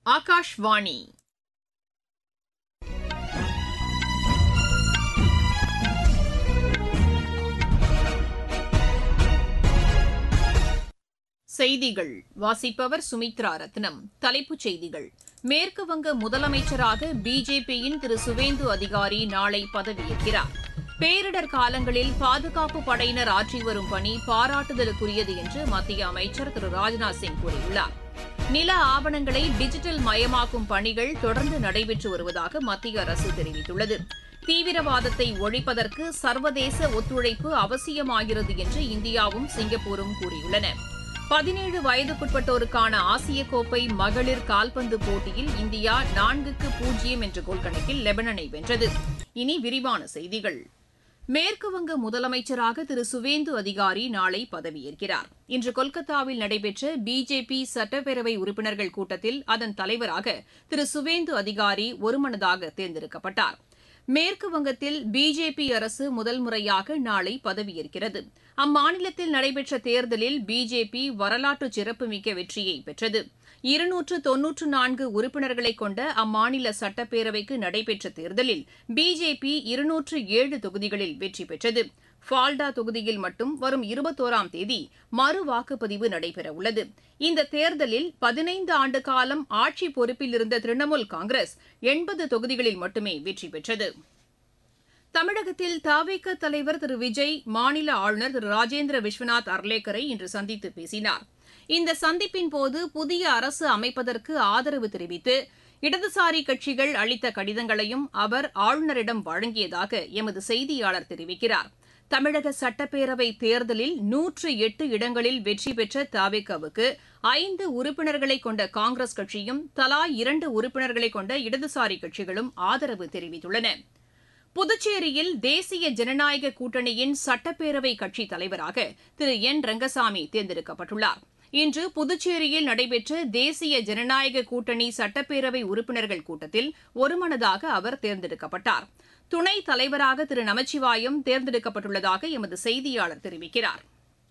ஆகாஷ்வாணி செய்திகள் வாசிப்பவர் சுமித்ரா ரத்னம். தலைப்புச் செய்திகள்: மேற்குவங்க முதலமைச்சராக பிஜேபியின் திரு சுவேந்து அதிகாரி நாளை பதவியேற்கிறார். பேரிடர் காலங்களில் பாதுகாப்பு படையினர் ஆற்றி வரும் பணி பாராட்டுதலுக்குரியது என்று மத்திய அமைச்சர் திரு ராஜ்நாத் சிங் கூறியுள்ளார். நில ஆவணங்களை டிஜிட்டல் மயமாக்கும் பணிகள் தொடர்ந்து நடைபெற்று வருவதாக மத்திய அரசு தெரிவித்துள்ளது. தீவிரவாதத்தை ஒழிப்பதற்கு சர்வதேச ஒத்துழைப்பு அவசியமாகிறது என்று இந்தியாவும் சிங்கப்பூரும் கூறியுள்ளன. 17 வயதுக்குட்பட்டோருக்கான ஆசிய கோப்பை மகளிர் கால்பந்து போட்டியில் இந்தியா 4-0 என்ற கோல் கணக்கில் லெபனனை வென்றது. இனி விரிவான செய்திகள். மேற்குவங்க முதலமைச்சராக திரு சுவேந்து அதிகாரி நாளை பதவியேற்கிறார். இன்று கொல்கத்தாவில் நடைபெற்ற பிஜேபி சட்டப்பேரவை உறுப்பினர்கள் கூட்டத்தில் அதன் தலைவராக திரு சுவேந்து அதிகாரி ஒருமனதாக தேர்ந்தெடுக்கப்பட்டார். மேற்குவங்கத்தில் பிஜேபி அரசு முதல் முறையாக நாளை பதவியேற்கிறது. அம்மாநிலத்தில் நடைபெற்ற தேர்தலில் பிஜேபி வரலாற்று சிறப்புமிக்க வெற்றியை பெற்றது. 294 உறுப்பினர்களை கொண்ட அம்மாநில சட்டப்பேரவைக்கு நடைபெற்ற தேர்தலில் பிஜேபி 207 தொகுதிகளில் வெற்றி பெற்றது. ஃபால்டா தொகுதியில் மட்டும் வரும் 21ஆம் தேதி மறு வாக்குப்பதிவு நடைபெறவுள்ளது. இந்த தேர்தலில் 15 ஆண்டு காலம் ஆட்சி பொறுப்பில் இருந்த திரிணாமுல் காங்கிரஸ் 80 தொகுதிகளில் மட்டுமே வெற்றி பெற்றது. தமிழகத்தில் தவிக தலைவர் திரு விஜய் மாநில ஆளுநர் திரு ராஜேந்திர விஸ்வநாத் அர்லேக்கரை இன்று சந்தித்து பேசினார். இந்த சந்திப்பின்போது புதிய அரசு அமைப்பதற்கு ஆதரவு தெரிவித்து இடதுசாரி கட்சிகள் அளித்த கடிதங்களையும் அவர் ஆளுநரிடம் வழங்கியதாக எமது செய்தியாளர் தெரிவிக்கிறார். தமிழக சட்டப்பேரவை தேர்தலில் 108 இடங்களில் வெற்றி பெற்ற தவிகவுக்கு 5 உறுப்பினர்களை கொண்ட காங்கிரஸ் கட்சியும் தலா 2 உறுப்பினர்களை கொண்ட இடதுசாரி கட்சிகளும் ஆதரவு தெரிவித்துள்ளன. புதுச்சேரியில் தேசிய ஜனநாயக கூட்டணியின் சட்டப்பேரவை கட்சித் தலைவராக திரு என் ரங்கசாமி தேர்ந்தெடுக்கப்பட்டுள்ளார். இன்று புதுச்சேரியில் நடைபெற்ற தேசிய ஜனநாயக கூட்டணி சட்டப்பேரவை உறுப்பினர்கள் கூட்டத்தில் ஒருமனதாக அவர் தேர்ந்தெடுக்கப்பட்டார். துணைத் தலைவராக திரு நமச்சிவாயம் தேர்ந்தெடுக்கப்பட்டுள்ளதாக எமது செய்தியாளர் தெரிவிக்கிறார்.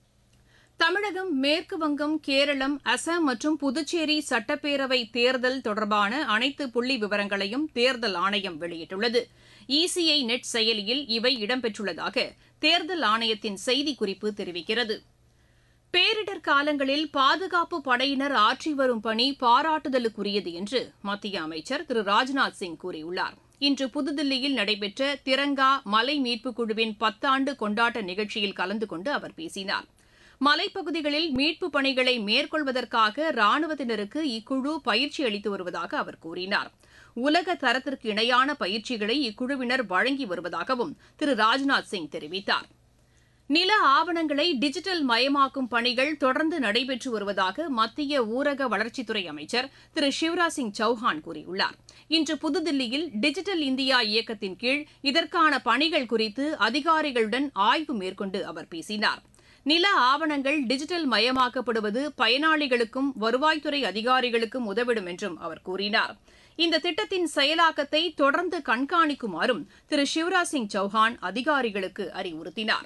தமிழகம், மேற்குவங்கம், கேரளம், அசாம் மற்றும் புதுச்சேரி சட்டப்பேரவை தேர்தல் தொடர்பான அனைத்து புள்ளி விவரங்களையும் தேர்தல் ஆணையம் வெளியிட்டுள்ளது. இசிஐ நெட் செயலியில் இவை இடம்பெற்றுள்ளதாக தேர்தல் ஆணையத்தின் செய்திக்குறிப்பு தெரிவிக்கிறது. பேரிடர் காலங்களில் பாதுகாப்பு படையினர் ஆற்றி வரும் பணி பாராட்டுதலுக்குரியது என்று மத்திய அமைச்சர் திரு ராஜ்நாத் சிங் கூறியுள்ளார். இன்று புதுதில்லியில் நடைபெற்ற திரங்கா மலை மீட்புக் குழுவின் 10 ஆண்டு கொண்டாட்ட நிகழ்ச்சியில் கலந்து கொண்டு அவர் பேசினார். மலைப்பகுதிகளில் மீட்புப் பணிகளை மேற்கொள்வதற்காக ராணுவத்தினருக்கு இக்குழு பயிற்சி அளித்து வருவதாக அவர் கூறினார். உலக தரத்திற்கு இணையான பயிற்சிகளை இக்குழுவினர் வழங்கி வருவதாகவும் திரு ராஜ்நாத் சிங் தெரிவித்தார். நில ஆவணங்களை டிஜிட்டல் மயமாக்கும் பணிகள் தொடர்ந்து நடைபெற்று வருவதாக மத்திய ஊரக வளர்ச்சித்துறை அமைச்சர் திரு சிவராஜ் சிங் சௌஹான் கூறியுள்ளார். இன்று புதுதில்லியில் டிஜிட்டல் இந்தியா இயக்கத்தின் கீழ் இதற்கான பணிகள் குறித்து அதிகாரிகளுடன் ஆய்வு மேற்கொண்டு அவர் பேசினார். நில ஆவணங்கள் டிஜிட்டல் மயமாக்கப்படுவது பயனாளிகளுக்கும் வருவாய்த்துறை அதிகாரிகளுக்கும் உதவிடும் என்றும் அவர் கூறினார். இந்த திட்டத்தின் செயலாக்கத்தை தொடர்ந்து கண்காணிக்குமாறும் திரு சிவராஜ் சிங் சௌஹான் அதிகாரிகளுக்கு அறிவுறுத்தினார்.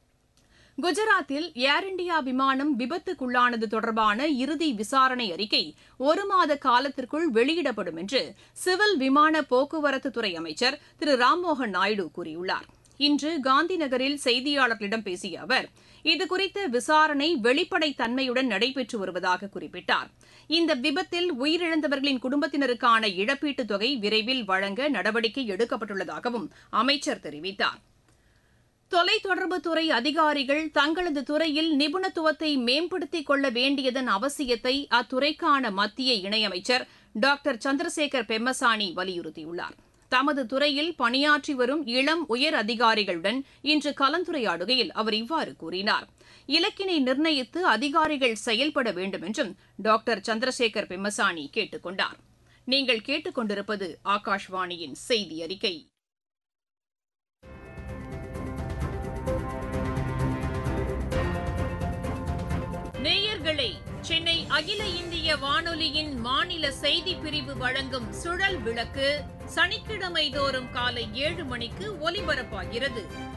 குஜராத்தில் ஏர் இண்டியா விமானம் விபத்துக்குள்ளானது தொடர்பான இறுதி விசாரணை அறிக்கை 1 மாத காலத்திற்குள் வெளியிடப்படும் என்று சிவில் விமான போக்குவரத்துத்துறை அமைச்சர் திரு ராம்மோகன் நாயுடு கூறியுள்ளார். இன்று காந்தி நகரில் செய்தியாளர்களிடம் பேசிய அவர் இதுகுறித்த விசாரணை வெளிப்படைத்தன்மையுடன் நடைபெற்று வருவதாக குறிப்பிட்டார். இந்த விபத்தில் உயிரிழந்தவர்களின் குடும்பத்தினருக்கான இழப்பீட்டுத் தொகை விரைவில் வழங்க நடவடிக்கை எடுக்கப்பட்டுள்ளதாகவும் அமைச்சர் தெரிவித்தார். தொலைத்தொடர்புத்துறை அதிகாரிகள் தங்களது துறையில் நிபுணத்துவத்தை மேம்படுத்திக் கொள்ள வேண்டியதன் அவசியத்தை அத்துறைக்கான மத்திய இணையமைச்சர் டாக்டர் சந்திரசேகர் பெம்மசானி வலியுறுத்தியுள்ளார். தமது துறையில் பணியாற்றி வரும் இளம் உயர் அதிகாரிகளுடன் இன்று கலந்துரையாடுகையில் அவர் இவ்வாறு கூறினார். இலக்கினை நிர்ணயித்து அதிகாரிகள் செயல்பட வேண்டும் என்றும் டாக்டர் சந்திரசேகர் பெம்மசானி கேட்டுக் கொண்டார். நீங்கள் கேட்டுக் கொண்டிருப்பது ஆகாஷ்வாணியின் செய்தி அறிக்கை. நேயர்களே, சென்னை அகில இந்திய வானொலியின் மாநில செய்திப் பிரிவு வழங்கும் சுழல் விளக்கு சனிக்கிழமை தோறும் காலை 7 மணிக்கு ஒலிபரப்பாகிறது.